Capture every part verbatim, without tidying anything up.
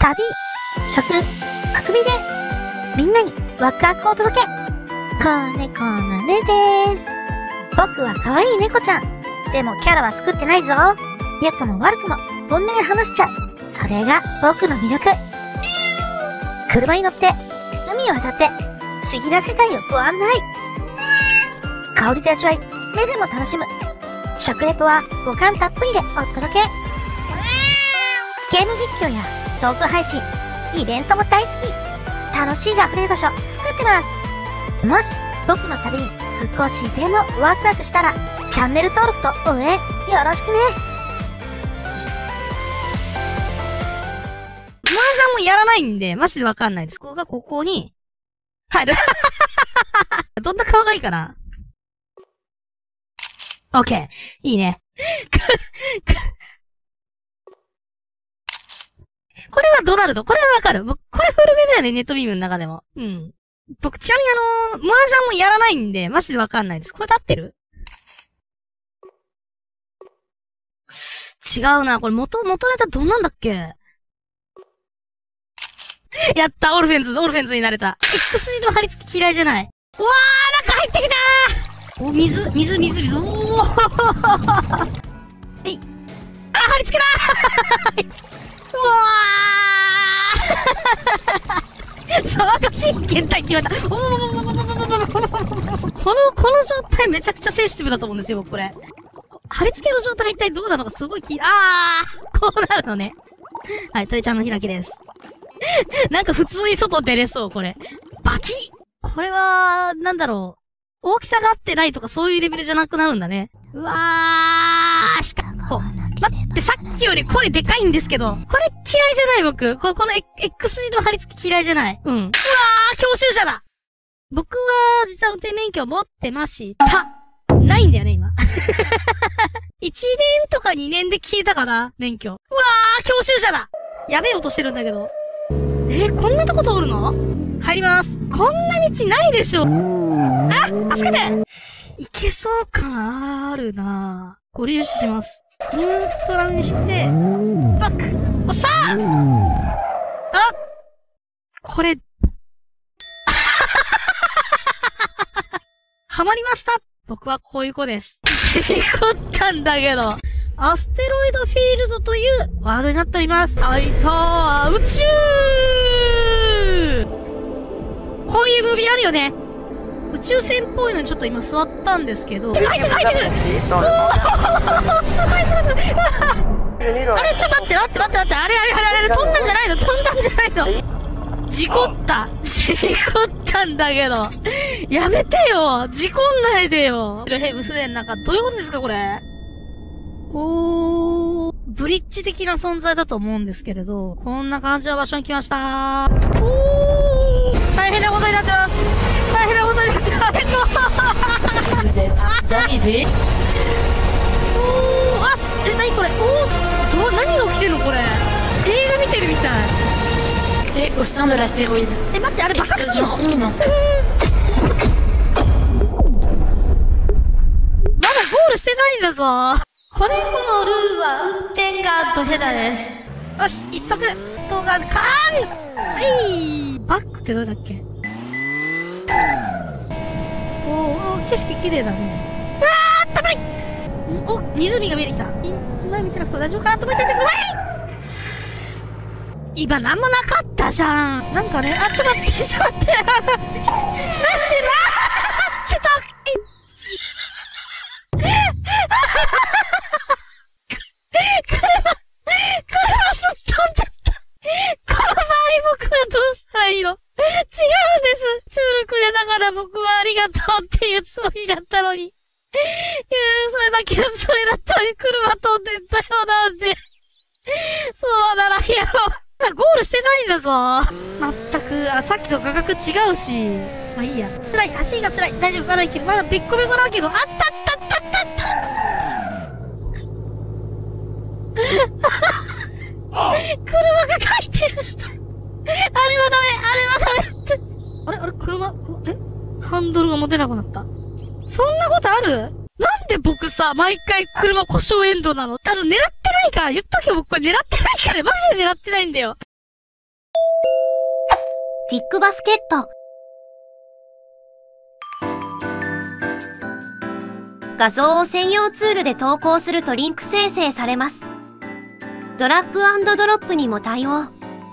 旅、食、遊びで、みんなにワクワクをお届け。子猫のねです。僕は可愛い猫ちゃん。でもキャラは作ってないぞ。良くも悪くも本音で話しちゃう。それが僕の魅力。車に乗って、海を渡って、不思議な世界をご案内。香りで味わい、目でも楽しむ。食レポは五感たっぷりでお届け。ゲーム実況やトーク配信、イベントも大好き。楽しいが溢れる場所作ってます。もし僕の旅に少しでもワクワクしたら、チャンネル登録と応援よろしくね。 麻雀もやらないんで、マジでわかんないです。ここがここに入る。どんな顔がいいかな。オッケー。いいね。これはドナルド。これはわかる。僕、これ古めだよね、ネットビームの中でも。うん。僕、ちなみにあのー、麻雀もやらないんで、マジでわかんないです。これで合ってる？違うな。これ元、元ネタどんなんだっけ？やったオルフェンズ、オルフェンズになれた。X 字の貼り付き嫌いじゃない。うわー、中入ってきたー。お、水、水、水、水。おーはい。あ、貼り付けだーうわー騒がしい検体って言われた。おーこの、この状態めちゃくちゃセンシティブだと思うんですよ、僕これ。貼り付けの状態が一体どうなのかすごい気、あーこうなるのね。はい、鳥ちゃんの開きです。なんか普通に外出れそう、これ。バキッこれは、なんだろう。大きさが合ってないとかそういうレベルじゃなくなるんだね。うわーしかも、待って、さっきより声でかいんですけど、これ嫌いじゃない僕。こ、この X 字の貼り付き嫌いじゃない。うん。うわー教習者だ僕は、実は運転免許を持ってました。ないんだよね、今。いちねんとかにねんで消えたから、免許。うわー教習者だやべえ音してるんだけど。えー、こんなとこ通るの？入ります。こんな道ないでしょ。あ、助けていけそう感あるなぁ。ご利用します。イントラにして、バックおっしゃーあこれ、はまりました僕はこういう子です。事故ったんだけど。アステロイドフィールドというワードになっております。あいたー宇宙こういうムービーあるよね。宇宙船っぽいのにちょっと今座ったんですけど。入ってる入ってるおーすごいすごいすごいあれちょっと待って待って待って待ってあれあれあれあれ飛んだんじゃないの飛んだんじゃないの事故った事故ったんだけどやめてよ事故んないでよヘブ船の中どういうことですかこれおー、ブリッジ的な存在だと思うんですけれど、こんな感じの場所に来ましたー。おー、大変なことになってます。大変なことになってます。おー、あす、え、なにこれおー、ど、何が起きてんのこれ。映画見てるみたい。 え、au sein de l'astéroïde。 え、待って、あれ爆発するの？まだゴールしてないんだぞ。子猫のルーは運転がドヘダです。よし、一足動画かーんはい、バックってどれだっけおー、おー景色綺麗だね。あー、あったかいお、湖が見えてきた。今見てなくて大丈夫かなと思っててくれ今なんもなかったじゃん。なんかね、あ、ちょっと待って、ちょっと待って。なしなーってた車、車すっ飛んだった。この場合僕はどうしたらいいの？違うんです。チュールくれながら僕はありがとうっていうつもりだったのに。いやそれだけのつもりだったのに車飛んでったよなんで。そうはならんやろ。ゴールしてないんだぞ。まったく、あ、さっきと画角違うし。まあいいや。辛い、足が辛い。大丈夫、まだいける。まだべっこべこだけど、あったあったあったあったあった車が回転した。あれはダメ、あれはダメって。あれあれ車、えハンドルが持てなくなった。そんなことある？なんで僕さ、毎回車故障エンドなの？あの、狙ってないから、言っとけよ、僕これ狙ってないから、マジで狙ってないんだよ。 フィックバスケット。画像を専用ツールで投稿するとリンク生成されます。ドラッグ&ドロップにも対応。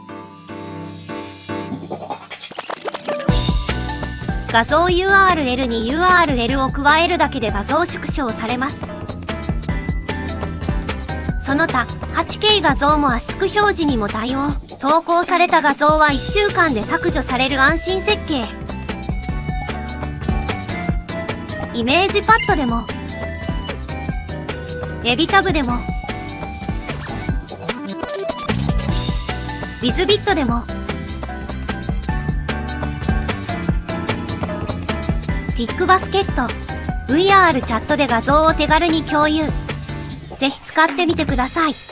画像 ユーアールエル に ユーアールエル を加えるだけで画像縮小されます。その他、はちケー 画像も圧縮表示にも対応。投稿された画像はいっしゅうかんで削除される安心設計。イメージパッドでも、エビタブでも、ウィズビットでも、フィックバスケット、ブイアール チャットで画像を手軽に共有。ぜひ使ってみてください。い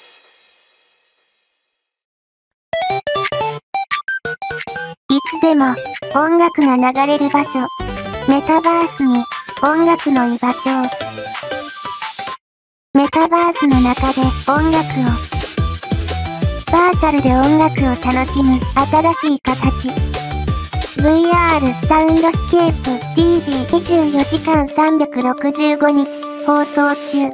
つでも音楽が流れる場所。メタバースに音楽の居場所を。メタバースの中で音楽を。バーチャルで音楽を楽しむ新しい形。ブイアール サウンドスケープ ディービーにじゅうよじかんさんびゃくろくじゅうごにち放送中。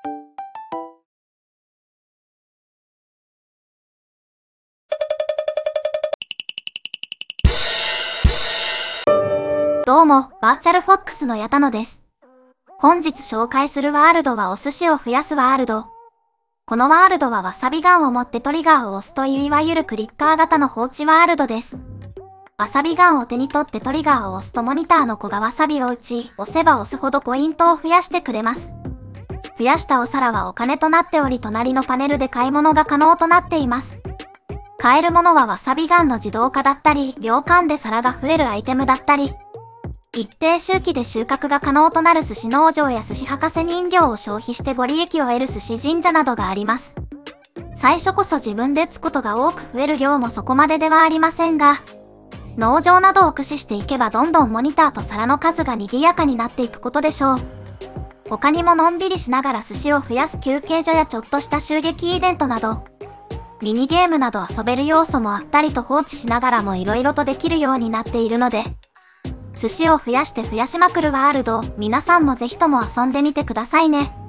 どうも、バーチャルフォックスの矢田野です。本日紹介するワールドはお寿司を増やすワールド。このワールドはわさびガンを持ってトリガーを押すといういわゆるクリッカー型の放置ワールドです。わさびガンを手に取ってトリガーを押すとモニターの子がわさびを打ち、押せば押すほどポイントを増やしてくれます。増やしたお皿はお金となっており、隣のパネルで買い物が可能となっています。買えるものはわさびガンの自動化だったり、秒間で皿が増えるアイテムだったり、一定周期で収穫が可能となる寿司農場や寿司博士人形を消費してご利益を得る寿司神社などがあります。最初こそ自分で打つことが多く増える量もそこまでではありませんが、農場などを駆使していけばどんどんモニターと皿の数が賑やかになっていくことでしょう。他にものんびりしながら寿司を増やす休憩所やちょっとした襲撃イベントなど、ミニゲームなど遊べる要素もあったりと放置しながらも色々とできるようになっているので、寿司を増やして増やしまくるワールドを皆さんもぜひとも遊んでみてくださいね。